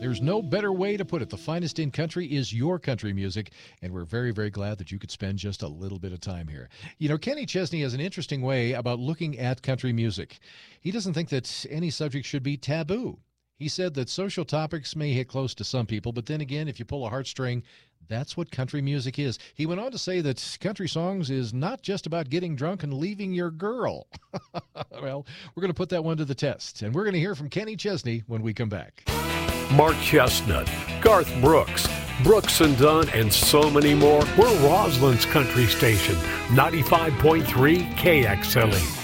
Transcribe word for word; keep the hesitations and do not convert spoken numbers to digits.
There's no better way to put it. The finest in country is your country music, and we're very, very glad that you could spend just a little bit of time here. You know, Kenny Chesney has an interesting way about looking at country music. He doesn't think that any subject should be taboo. He said that social topics may hit close to some people, but then again, if you pull a heartstring, that's what country music is. He went on to say that country songs is not just about getting drunk and leaving your girl. Well, we're going to put that one to the test, and we're going to hear from Kenny Chesney when we come back. Mark Chestnut, Garth Brooks, Brooks and Dunn, and so many more. We're Roslyn's country station, ninety-five point three K X L E.